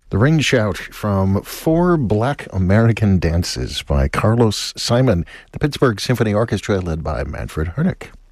The Ring Shout from Four Black American Dances by Carlos Simon, the Pittsburgh Symphony Orchestra led by Manfred Harnick.